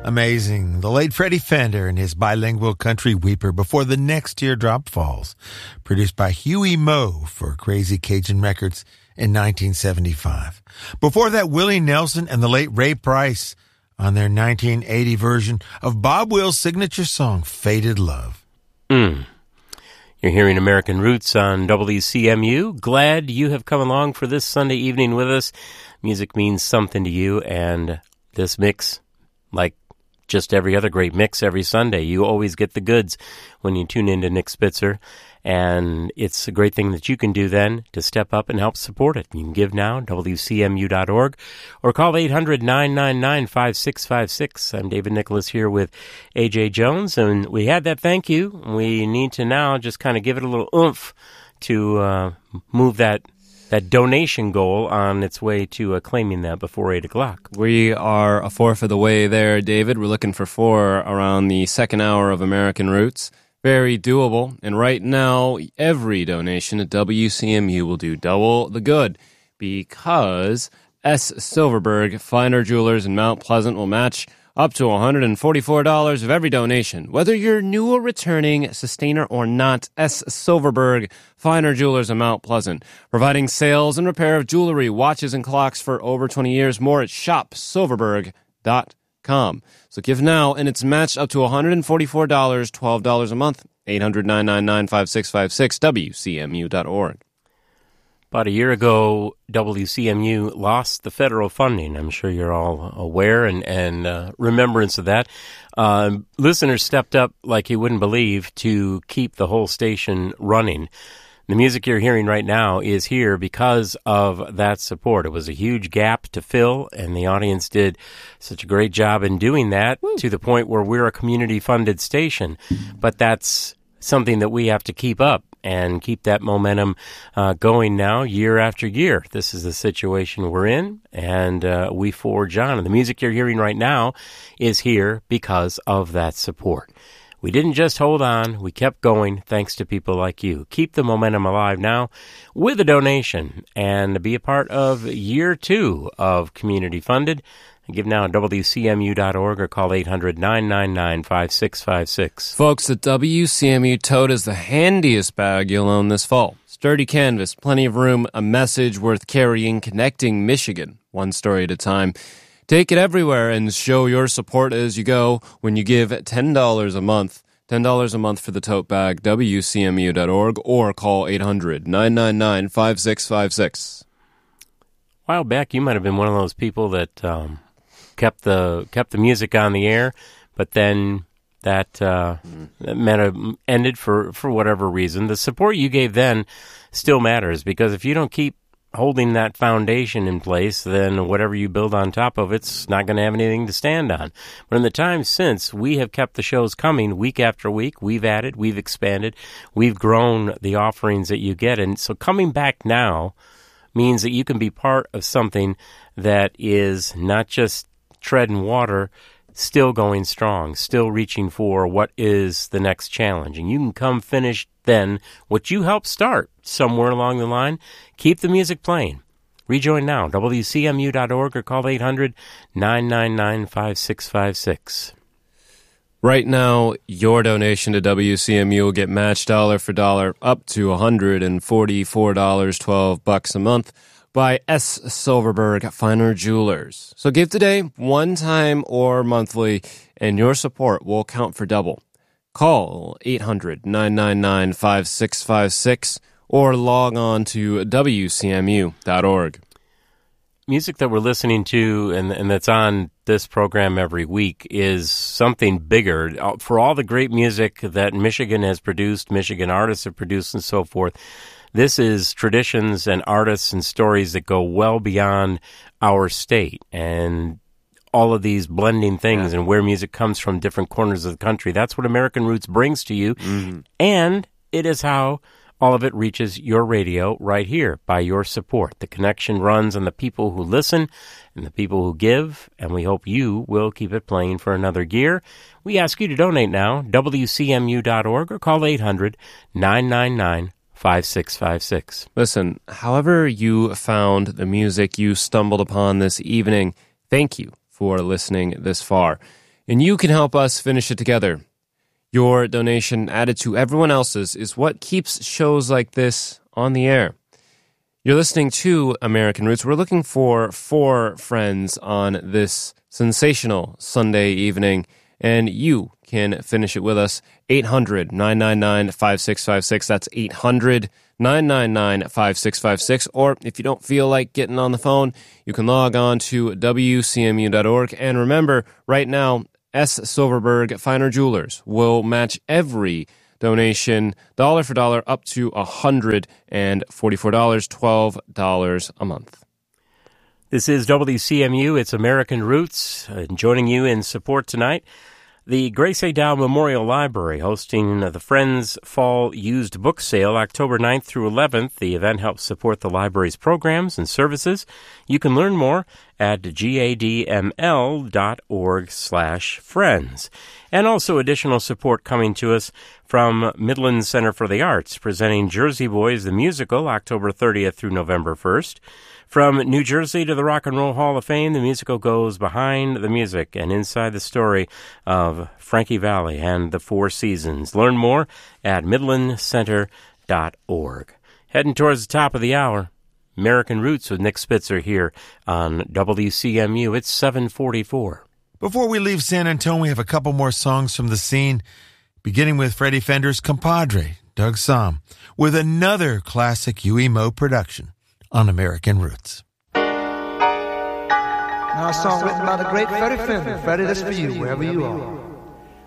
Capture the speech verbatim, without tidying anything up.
Amazing. The late Freddie Fender and his bilingual country weeper Before the Next Teardrop Falls, produced by Huey Moe for Crazy Cajun Records in nineteen seventy-five. Before that, Willie Nelson and the late Ray Price on their nineteen eighty version of Bob Wills' signature song, Faded Love. Mm. You're hearing American Roots on W C M U. Glad you have come along for this Sunday evening with us. Music means something to you, and this mix, like just every other great mix every Sunday, you always get the goods when you tune into Nick Spitzer. And it's a great thing that you can do then to step up and help support it. You can give now, W C M U dot org, or call eight hundred, nine nine nine, five six five six. I'm David Nicholas here with A J Jones, and we had that thank you. We need to now just kind of give it a little oomph to uh, move that that donation goal on its way to uh, claiming that before eight o'clock. We are a fourth of the way there, David. We're looking for four around the second hour of American Roots. Very doable. And right now, every donation at W C M U will do double the good because S. Silverberg Finer Jewelers in Mount Pleasant will match up to one hundred forty-four dollars of every donation. Whether you're new or returning sustainer or not, S. Silverberg Finer Jewelers in Mount Pleasant, providing sales and repair of jewelry, watches, and clocks for over twenty years. More at shop silverberg dot com. So give now, and it's matched up to one hundred forty-four dollars, twelve dollars a month. eight hundred, nine nine nine, five six five six, W C M U dot org. About a year ago, W C M U lost the federal funding. I'm sure you're all aware and, and uh, remembrance of that. Uh, listeners stepped up like you wouldn't believe to keep the whole station running. The music you're hearing right now is here because of that support. It was a huge gap to fill, and the audience did such a great job in doing that. Woo. To the point where we're a community-funded station. But that's something that we have to keep up and keep that momentum uh, going now year after year. This is the situation we're in, and uh, we forge on. And the music you're hearing right now is here because of that support. We didn't just hold on, we kept going thanks to people like you. Keep the momentum alive now with a donation and be a part of year two of Community Funded. Give now at W C M U dot org or call eight hundred, nine nine nine, five six five six. Folks, the W C M U tote is the handiest bag you'll own this fall. Sturdy canvas, plenty of room, a message worth carrying, connecting Michigan, one story at a time. Take it everywhere and show your support as you go when you give ten dollars a month. ten dollars a month for the tote bag, W C M U dot org, or call eight hundred, nine nine nine, five six five six. A while back, you might have been one of those people that um, kept the kept the music on the air, but then that, uh, that might have ended for, for whatever reason. The support you gave then still matters, because if you don't keep holding that foundation in place, then whatever you build on top of it's not going to have anything to stand on. But in the time since, we have kept the shows coming week after week. We've added, we've expanded, we've grown the offerings that you get. And so coming back now means that you can be part of something that is not just treading water, still going strong, still reaching for what is the next challenge. And you can come finish then what you helped start somewhere along the line. Keep the music playing. Rejoin now, W C M U dot org, or call eight hundred, nine nine nine, five six five six. Right now, your donation to W C M U will get matched dollar for dollar up to one hundred forty-four dollars, twelve bucks a month by S. Silverberg Finer Jewelers. So give today, one time or monthly, and your support will count for double. Call eight hundred, nine nine nine, five six five six or log on to W C M U dot org. Music that we're listening to and, and that's on this program every week is something bigger. For all the great music that Michigan has produced, Michigan artists have produced and so forth, this is traditions and artists and stories that go well beyond our state, and all of these blending things yeah. and where music comes from different corners of the country. That's what American Roots brings to you, mm-hmm. and it is how all of it reaches your radio right here by your support. The connection runs on the people who listen and the people who give, and we hope you will keep it playing for another year. We ask you to donate now, W C M U dot org, or call eight hundred, nine nine nine, five six five six. Listen, however you found the music you stumbled upon this evening, thank you for listening this far. and you can help us finish it together. Your donation added to everyone else's is what keeps shows like this on the air. You're listening to American Roots. We're looking for four friends on this sensational Sunday evening, and you can finish it with us. eight hundred, nine nine nine, five six five six. That's eight hundred, nine nine nine, five six five six. Or if you don't feel like getting on the phone, you can log on to W C M U dot org. And remember, right now, S. Silverberg Finer Jewelers will match every donation, dollar for dollar, up to one hundred forty-four dollars, twelve dollars a month. This is W C M U. It's American Roots. Uh, joining you in support tonight, the Grace A. Dow Memorial Library hosting the Friends Fall Used Book Sale October ninth through eleventh. The event helps support the library's programs and services. You can learn more at gadml dot org slash friends. And also additional support coming to us from Midland Center for the Arts, presenting Jersey Boys the Musical October thirtieth through November first. From New Jersey to the Rock and Roll Hall of Fame, the musical goes behind the music and inside the story of Frankie Valli and the Four Seasons. Learn more at midland center dot org. Heading towards the top of the hour, American Roots with Nick Spitzer here on W C M U. It's seven forty-four. Before we leave San Antonio, we have a couple more songs from the scene, beginning with Freddie Fender's compadre, Doug Sahm, with another classic Huey Moe production on American Roots. Now a song written by the great Freddie Fender. Freddie, this for you, wherever you are.